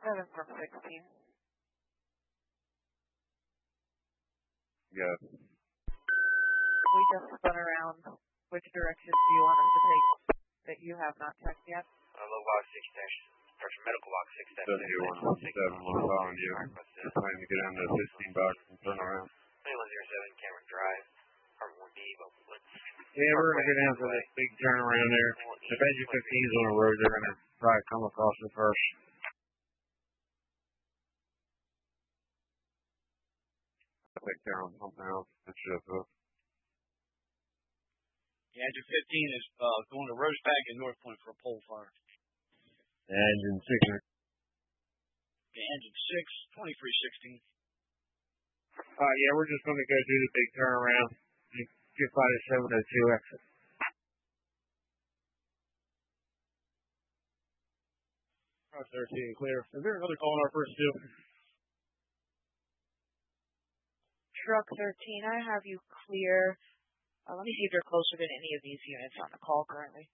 7 from 16. Yes. We just spun around. Which direction do you want us to take that you have not checked yet? Log 6 medical log 6 7117, we're following you. We're planning to get on the 15 box and turn around. 2107 Cameron Drive, Apartment 1B, Woods. Yeah, we're going to get down to this big turnaround there. If engine 15's on the road, they're going to probably come across it first. I think they're on something else. That should have hooked. Yeah, engine 15 is going to Roseback and North Point for a pole fire. Engine 6. Okay, engine 6, 2316. Yeah, we're just going to go do the big turnaround. Get by the 702 exit. Cross 13 clear. Is there another call on our first two? Truck 13, I have you clear. Let me see if you're closer than any of these units on the call currently.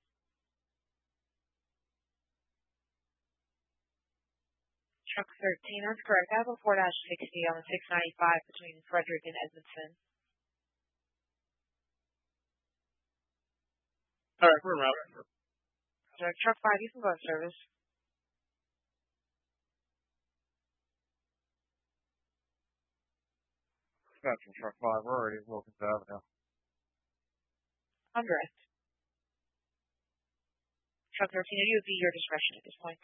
Truck 13, that's correct. I have a 4-60 on the 695 between Frederick and Edmondson. All right, we're around. Truck 5, you can go in service. Got from truck 5, we're already at Wilkins Avenue. I'm direct. Truck 13, it would be your discretion at this point.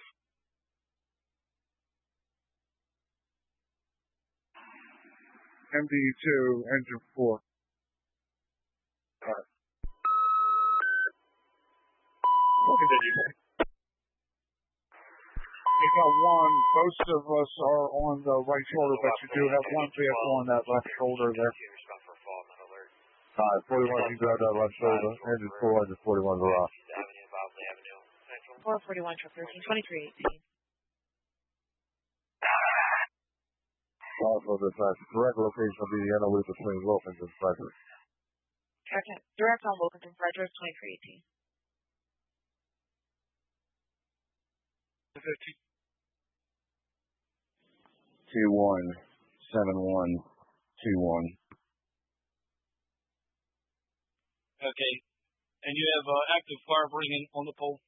MD2, engine 4. All right. What did you say? We got one. Most of us are on the right shoulder, but you do have one vehicle on that left shoulder there. 41, you grab that left shoulder. Engine 4, engine 41, garage. 441, truck 13, 2318. Also, the correct location will be the NOE between Wilkins and Frederick. Direct on Wilkins and Frederick, 2318. 217121. Okay. And you have active fire burning on the pole?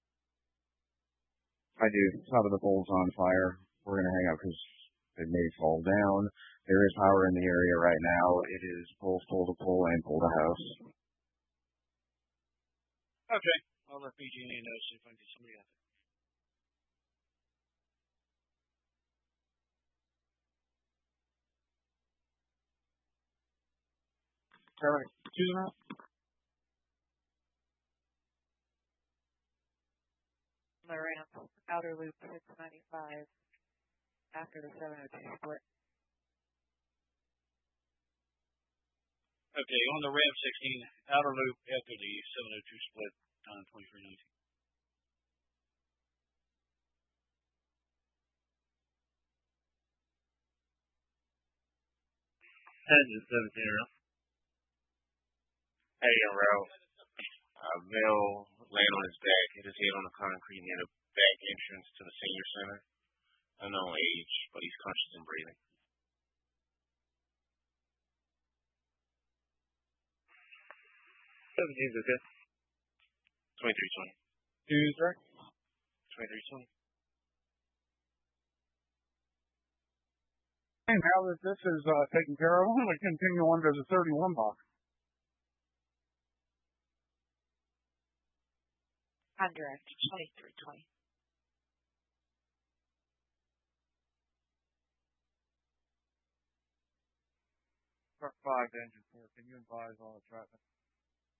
I do. Top of the pole's on fire. We're going to hang up because it may fall down. There is power in the area right now. It is pole to pole and pole to house. Okay. I'll let PG&E know, see if I can get somebody out there. All right. Choosing that? On the ramp, outer loop 695 after the 702 split. Okay, on the ramp 16, outer loop after the 702 split, time 2319. Engine 17 around. Hey, around. Bill laying on his back, hit his head on the concrete near the back entrance to the senior center. Unknown age, but he's conscious and breathing. 17's okay. 2320. Who's right? 2320. And now that this is taken care of, I'm going to continue on to the 31 box. I'm direct, 2320. Truck 5 to engine 4, can you advise on the traffic?